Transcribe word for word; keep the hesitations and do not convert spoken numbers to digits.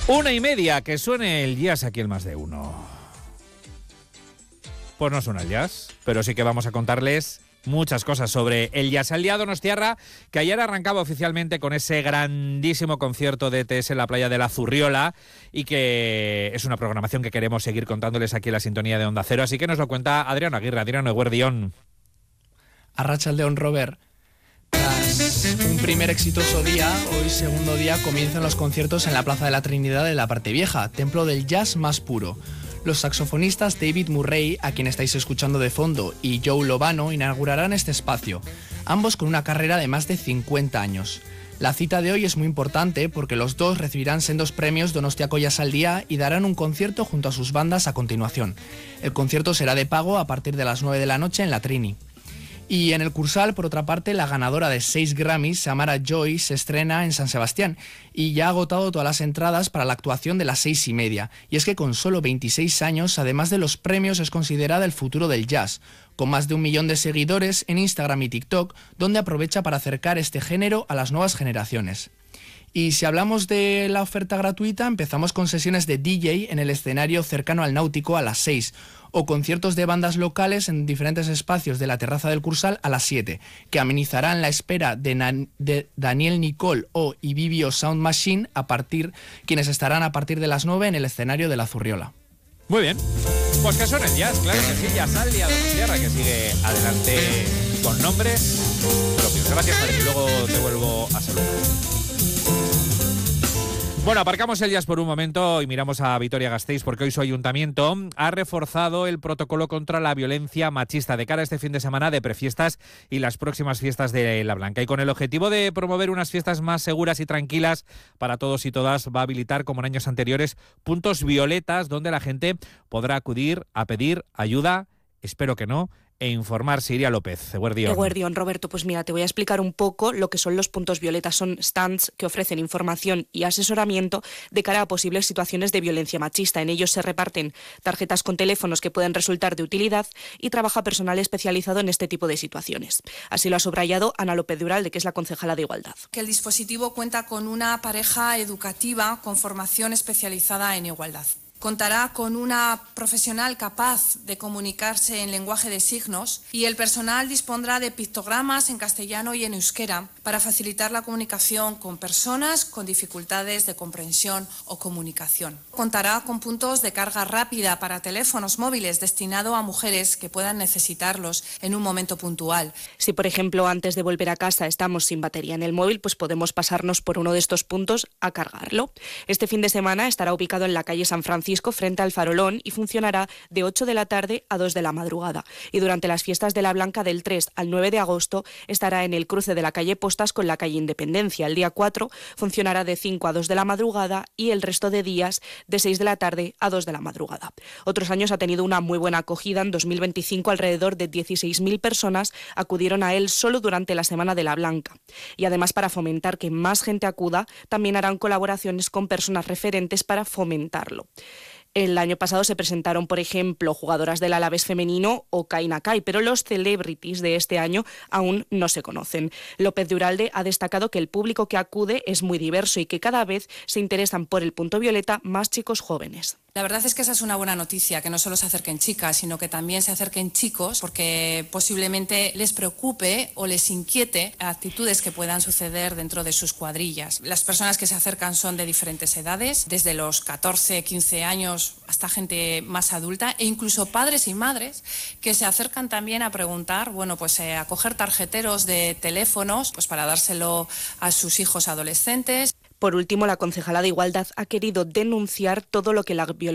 Una y media, que suene el jazz aquí el más de uno. Pues no suena el jazz, pero sí que vamos a contarles muchas cosas sobre el Jazz al Día Donostiarra, que ayer arrancaba oficialmente con ese grandísimo concierto de E T S en la playa de la Zurriola y que es una programación que queremos seguir contándoles aquí en la sintonía de Onda Cero, así que nos lo cuenta Adriano Aguirre. Adriano Eguerdión. Arratsaldeon, Robert. Tras un primer exitoso día, hoy segundo día comienzan los conciertos en la Plaza de la Trinidad de la Parte Vieja, templo del jazz más puro. Los saxofonistas David Murray, a quien estáis escuchando de fondo, y Joe Lovano inaugurarán este espacio, ambos con una carrera de más de cincuenta años. La cita de hoy es muy importante porque los dos recibirán sendos premios Donostiako Jazz al Día y darán un concierto junto a sus bandas a continuación. El concierto será de pago a partir de las nueve de la noche en la Trini. Y en el Cursal, por otra parte, la ganadora de seis Grammys, Samara Joy, se estrena en San Sebastián y ya ha agotado todas las entradas para la actuación de las seis y media. Y es que con solo veintiséis años, además de los premios, es considerada el futuro del jazz, con más de un millón de seguidores en Instagram y TikTok, donde aprovecha para acercar este género a las nuevas generaciones. Y si hablamos de la oferta gratuita, empezamos con sesiones de D J en el escenario cercano al Náutico a las seis, o conciertos de bandas locales en diferentes espacios de la terraza del Cursal a las siete, que amenizarán la espera de, Nan- de Daniel Nicole o Ibibio Sound Machine, a partir, quienes estarán a partir de las nueve en el escenario de la Zurriola. Muy bien, pues que suene el jazz, claro que sí, Jazz al Día Donostiarra, que sigue adelante con nombres propios. Gracias, Adri, y luego te vuelvo a saludar. Bueno, aparcamos el jazz por un momento y miramos a Vitoria-Gasteiz, porque hoy su ayuntamiento ha reforzado el protocolo contra la violencia machista de cara a este fin de semana de prefiestas y las próximas fiestas de La Blanca. Y con el objetivo de promover unas fiestas más seguras y tranquilas para todos y todas, va a habilitar, como en años anteriores, puntos violetas donde la gente podrá acudir a pedir ayuda, espero que no, e informarse. Iria López, Eguerdión. Eguerdión, Roberto, pues mira, te voy a explicar un poco lo que son los puntos violetas. Son stands que ofrecen información y asesoramiento de cara a posibles situaciones de violencia machista. En ellos se reparten tarjetas con teléfonos que pueden resultar de utilidad y trabaja personal especializado en este tipo de situaciones. Así lo ha subrayado Ana López de Uralde, que es la concejala de Igualdad. Que el dispositivo cuenta con una pareja educativa con formación especializada en igualdad. Contará con una profesional capaz de comunicarse en lenguaje de signos y el personal dispondrá de pictogramas en castellano y en euskera para facilitar la comunicación con personas con dificultades de comprensión o comunicación. Contará con puntos de carga rápida para teléfonos móviles destinado a mujeres que puedan necesitarlos en un momento puntual. Si, por ejemplo, antes de volver a casa estamos sin batería en el móvil, pues podemos pasarnos por uno de estos puntos a cargarlo. Este fin de semana estará ubicado en la calle San Francisco, frente al Farolón, y funcionará de ocho de la tarde a dos de la madrugada. Y durante las fiestas de La Blanca, del tres al nueve de agosto, estará en el cruce de la calle Postas con la calle Independencia. El día cuatro funcionará de cinco a dos de la madrugada y el resto de días de seis de la tarde a dos de la madrugada. Otros años ha tenido una muy buena acogida. En dos mil veinticinco alrededor de dieciséis mil personas acudieron a él solo durante la Semana de La Blanca. Y además, para fomentar que más gente acuda, también harán colaboraciones con personas referentes para fomentarlo. El año pasado se presentaron, por ejemplo, jugadoras del Alavés femenino o Kai Nakai, pero los celebrities de este año aún no se conocen. López de Uralde ha destacado que el público que acude es muy diverso y que cada vez se interesan por el punto violeta más chicos jóvenes. La verdad es que esa es una buena noticia, que no solo se acerquen chicas, sino que también se acerquen chicos, porque posiblemente les preocupe o les inquiete actitudes que puedan suceder dentro de sus cuadrillas. Las personas que se acercan son de diferentes edades, desde los catorce, quince años hasta gente más adulta, e incluso padres y madres que se acercan también a preguntar, bueno, pues eh, a coger tarjeteros de teléfonos, pues para dárselo a sus hijos adolescentes. Por último, la concejala de Igualdad ha querido denunciar todo lo que la violencia